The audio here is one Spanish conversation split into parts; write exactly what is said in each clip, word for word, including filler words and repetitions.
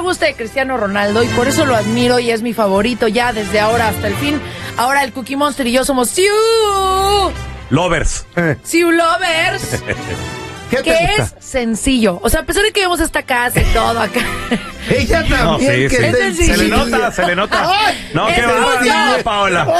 gusta de Cristiano Ronaldo y por eso lo admiro y es mi favorito ya desde ahora hasta el fin. Ahora el Cookie Monster y yo somos Siu Lovers. Siu Lovers. ¿Qué que es sencillo. O sea, a pesar de que vemos esta casa y todo acá. Ella también. No, sí, que sí. es Se le sencilla. nota, se le nota. No, es qué bárbaro, sencilla. no,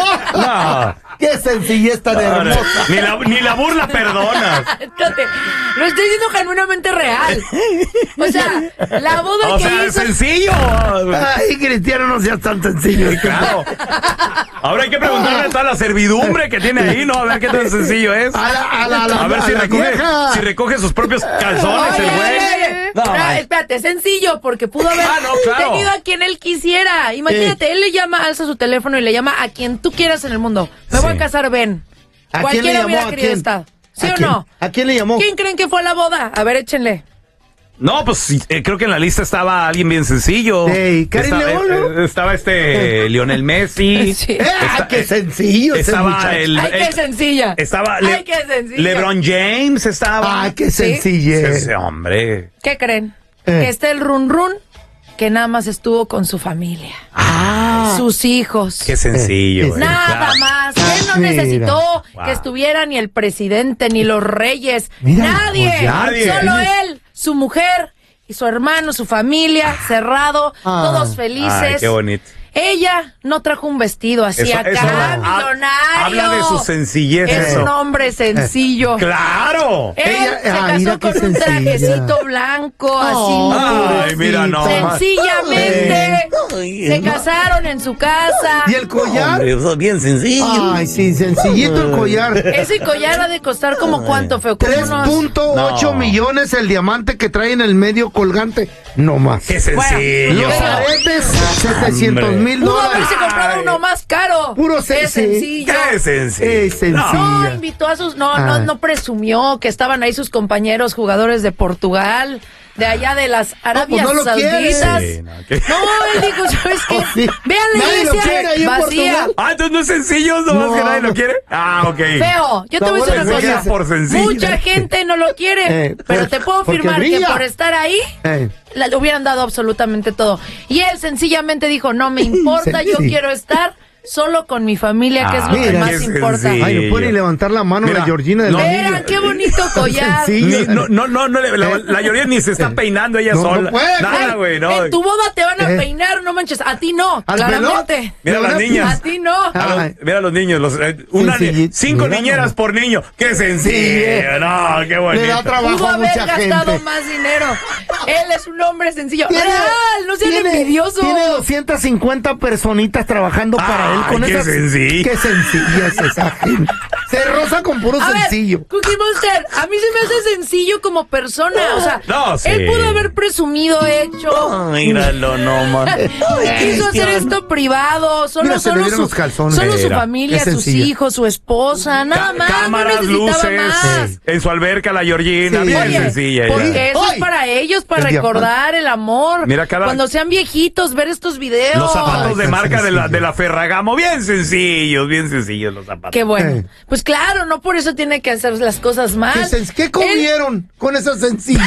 Paola. No. Qué sencillez tan No, hermosa. ni, la, ni la burla perdonas. Espérate, lo estoy diciendo genuinamente real. O sea, la boda O que sea, hizo. sencillo. Ay, Cristiano, no seas tan sencillo. Claro. Ahora hay que preguntarle a toda la servidumbre que tiene ahí, ¿no? A ver qué tan sencillo es. A, la, a, la, a, la, A ver a si la recoge, vieja. si recoge sus propios calzones Oye, el güey. oye, oye. No, No, man. espérate, sencillo, porque pudo haber Ah, no, claro. tenido a quien él quisiera. Imagínate, él le llama, alza su teléfono y le llama a quien tú quieras en el mundo. Me voy Sí. a casar, ven. ¿A quién le Cualquiera llamó? hubiera ¿A querido quién? estar. ¿Sí ¿A o quién? no? ¿A quién le llamó? ¿Quién creen que fue a la boda? A ver, échenle. No, pues sí, eh, creo que en la lista estaba alguien bien sencillo. Ey, Karim Estaba, León, ¿no? eh, estaba este Lionel Messi. Sí. Eh, Está- qué sencillo ese Estaba muchacho. el, Ay, qué el- sencilla. estaba Ay, Le- qué sencilla. LeBron James estaba. Ay, qué Sí. sencillez. Ese hombre. ¿Qué creen? Eh. Que está el run run que nada más estuvo con su familia. Ah. Sus hijos. Qué sencillo. Eh, güey. Nada Claro. más. Él no Mira. necesitó Wow. que estuviera ni el presidente ni los reyes. Mira, Nadie. pues ya, Nadie. Solo él, su mujer y su hermano, su familia, cerrado, Ah. todos felices. Ay, qué bonito. Ella no trajo un vestido así Eso- acá, eso ha- millonario. habla de su sencillez, Es eso. un hombre sencillo. ¡Claro! Él Ella- se ah, mira casó qué con un sencilla. trajecito blanco, así. Oh, Ay, mira nomás. Sencillamente se casaron en su casa. ¿Y el collar? eso es bien sencillo. Ay, sí, sencillito el collar. Ese collar ha de costar como cuánto, feo, como tres unos... punto ocho No. millones el diamante que trae en el medio colgante. No más. ¡Qué sencillo! Los Bueno. aretes, setecientos mil Pudo dólares. haberse comprado uno más caro. Puro se- Es sí. sencillo. ¡Qué sencillo! Es sencillo. No, invitó a sus... No, no, Ah. no presumió que estaban ahí sus compañeros jugadores de Portugal, de allá de las Arabias pues no lo quiere. Sauditas. Sí, no, ¿qué? No, él dijo, ¿sabes qué? Oh, sí. Vean la Nadie lo quiere ahí iglesia en vacía. Portugal. Ah, entonces no es sencillo, nomás No. que nadie lo quiere. Ah, ok. Feo, yo te No, voy a decir bueno, una pensé que cosa. era por sencillo. Mucha gente no lo quiere, Eh, pero por- te puedo porque afirmar que brilla. por estar ahí Eh. la- le hubieran dado absolutamente todo. Y él sencillamente dijo, no me importa, yo Sí. quiero estar solo con mi familia, que es lo Ah, que mira, más qué importa. sencillo. Ay, no puede ni levantar la mano Mira, la Georgina del no. anillo. Vean qué bonito collar. sencillo. Ni- no, no, no, no, le- la, la Georgina ni se está peinando ella No, no sola. puede. Nada, Ay, güey, no. en tu boda te van a Eh. peinar, no manches. A ti no, ¿Al claramente. pelón? Mira ¿De las una- niñas. A ti no. A los- Ay. mira a los niños, los, eh, una, ni- Sencillito. cinco Mira niñeras nomás. por niño. ¡Qué sencillo! Sí. No, qué Le da bonito. trabajo Pudo a haber mucha gastado gente. más dinero. Él es un hombre sencillo. Tiene- Real, no sean tiene- envidiosos. Tiene doscientas cincuenta personitas trabajando para él con Ay, qué esas. sencillo. Qué sencilla es esa gente. Se roza con puro A sencillo. ver, Cookie Monster, a mí se me hace sencillo como persona. O sea, No, sí. él pudo haber presumido, hecho. Míralo nomás. Quiso hacer esto privado. Solo, Mira, se le solo, vieron su, los calzones. solo su Mira, familia, qué sus sencilla. hijos, su esposa. Nada Ca- más. Cámaras, no necesitaba luces. más. En su alberca, la Georgina. Sí. Bien Oye, sencilla. ella. porque eso Ay. es para ellos, para El recordar el amor. Mira, cada- Cuando sean viejitos, ver estos videos. Los zapatos Ay, de tan marca de la, sencillo. de la Ferragamo. Bien sencillos, bien sencillos los zapatos. Qué bueno. Eh. Pues claro, no por eso tiene que hacer las cosas mal. ¿Qué, sen- qué comieron con esa sencillez?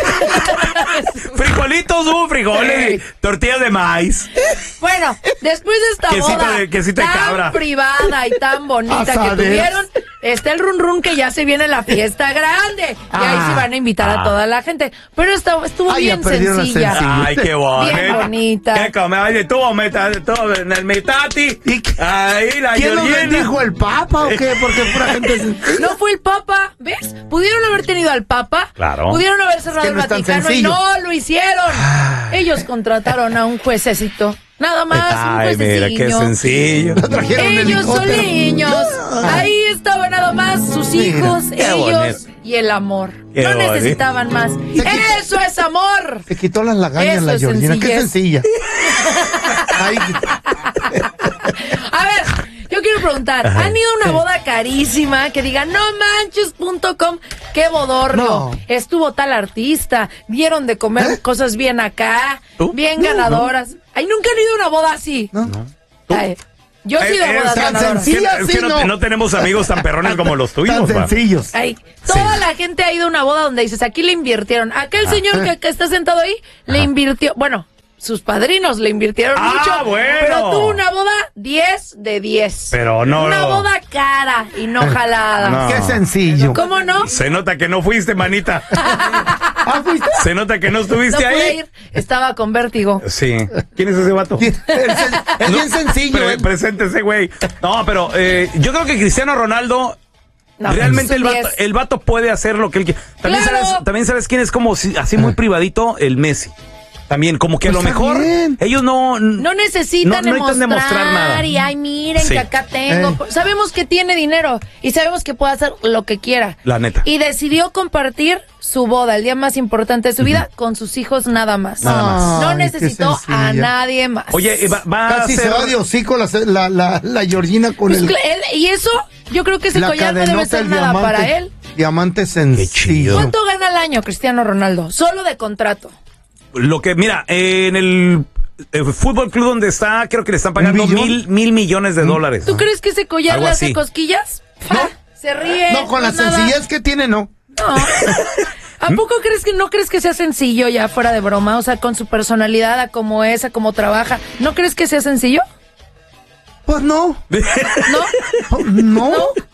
Frijolitos, uh, frijoles, y tortillas de maíz. Bueno, después de esta Quesito boda de- quesito de tan cabra. privada y tan bonita que Asaderas. tuvieron, está el run run que ya se viene la fiesta grande. Y ahí Ah. sí van a invitar a toda la gente. Pero esta, estuvo Ay, ya bien perdieron la sencilla. sencillez. Ay, qué bonito. Bien bonita. ¿Qué come? Ay, tú, meta, todo en el metati. ¿Y qué- Ahí la ¿Quién lo Georgina. bendijo? ¿El Papa o qué? Porque pura gente sencilla. No fue el Papa, ¿ves? Pudieron haber tenido al Papa. Claro. Pudieron haber cerrado que el no es tan Vaticano y sencillo. no lo hicieron. Ellos contrataron a un juececito. Nada más, Ay, un mira, qué juececillo. sencillo. Lo trajeron en Ellos helicóptero. soliños. Ahí estaba nada más sus Mira, hijos, qué ellos bonito. y el amor. Qué No bonito. necesitaban más. quitó- ¡Eso es amor! Se quitó las lagañas Eso la es Georgina. Qué sencillez. sencilla. Ay, A ver, yo quiero preguntar, ¿han ido a una boda carísima que diga no manches punto com? ¡Qué bodorrio! No. Estuvo tal artista, dieron de comer ¿Eh? cosas bien acá, ¿Tú? bien No, ganadoras. Ay, nunca han ido a una boda así. no. Ay, yo he Eh, ido a eh, bodas tan ganadoras. sencillo. Es que, es que Sí, no, no. no tenemos amigos tan perrones como los Tan tuyos, va. sencillos. Ay, toda la gente ha ido a una boda donde dices, aquí le invirtieron. Aquel señor que, que está sentado ahí, le invirtió, bueno, sus padrinos le invirtieron Ah, mucho. bueno. Pero tuvo una boda diez de diez. Pero no, Una no. boda cara y no jalada. No. Qué sencillo. ¿Cómo no? Se nota que no fuiste, manita. ¿Ah, fuiste? Se nota que no No estuviste pude ahí. ir. Estaba con vértigo. Sí. ¿Quién es ese vato? Es, es bien sencillo. Pre- ¿eh? Preséntese, güey. No, pero eh, yo creo que Cristiano Ronaldo... No, Realmente el es un vato, diez. el vato puede hacer lo que él quiere. También, Claro. sabes, también sabes quién es como si- así muy privadito, el Messi. También, como que Pues a lo está mejor bien. ellos no... No necesitan, no- no necesitan demostrar, demostrar nada. y ay, miren Sí. que acá tengo. Eh. Sabemos que tiene dinero y sabemos que puede hacer lo que quiera. La neta. Y decidió compartir su boda, el día más importante de su vida, con sus hijos nada más. Nada más. No Ay, qué necesitó a sencilla. nadie más. Oye, va, va a Casi ser... se va de hocico la, la, la, la Georgina con Pues, el, cl- él- y eso, yo creo que ese la collar no debe cadenota, ser el nada diamante. para él. Diamante sencillo. chido. ¿Cuánto gana al año Cristiano Ronaldo? Solo de contrato. Lo que, mira, eh, en el, el fútbol club donde está, creo que le están pagando ¿Un billón? mil, mil millones de dólares. ¿Tú crees que ese collar Algo le hace así. cosquillas? Ja, se ríe. No, con la es nada. sencillez que tiene, no. No. ¿A poco crees que no crees que sea sencillo ya fuera de broma? O sea, con su personalidad, a cómo es, a cómo trabaja. ¿No crees que sea sencillo? Pues no. ¿No? No.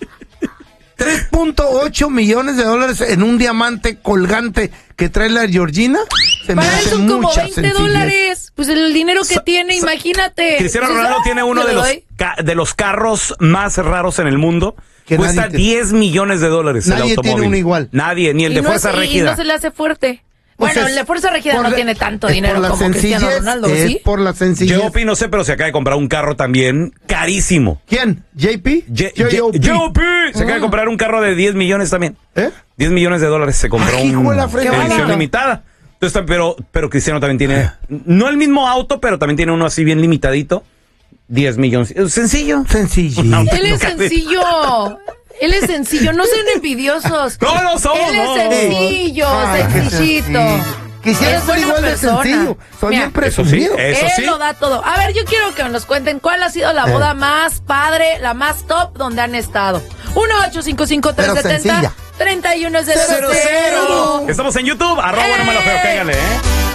tres punto ocho millones de dólares en un diamante colgante que trae la Georgina. Se me Para él hace son como mucha veinte sencillez. dólares. Pues el dinero que Sa- tiene, sa- imagínate. Cristiano Dices, Ronaldo "Ah, tiene uno te de lo los, doy". ca- de los carros más raros en el mundo. Que Cuesta nadie te- diez millones de dólares el Nadie tiene automóvil. uno igual. Nadie, ni el Y de no Fuerza es- y- Régida. Y no se le hace fuerte. Pues Bueno, es- el de Fuerza Régida por no la- tiene tanto es dinero por la como Cristiano sencillez, Ronaldo, es ¿sí? por la sencillez. J P no sé, pero se acaba de comprar un carro también carísimo. ¿Quién? ¿J P? J- J- J- J P se acaba de Ah. comprar un carro de diez millones también. ¿Eh? diez millones de dólares se compró Ah, un hijo de la fregada. edición Qué limitada. Entonces, pero, pero Cristiano también tiene, no el mismo auto, pero también tiene uno así bien limitadito. diez millones. Sencillo. Sencillo. No, Él es Nunca- sencillo. Él es sencillo. No sean envidiosos. No, no somos, Él no. es sencillo, Ay, qué sencillito. sencillo. Quisiera Es ser buena igual de persona. sencillo. Soy Mira, bien presumido. Eso sí, eso Él sí. lo da todo. A ver, yo quiero que nos cuenten cuál ha sido la Eh. boda más padre, la más top donde han estado. uno ocho cinco cinco tres siete Pero cero sencilla. tres uno cero Cero, cero. cero. Estamos en YouTube, arroba ¡Eh! no me lo feo, cáigale, ¿eh?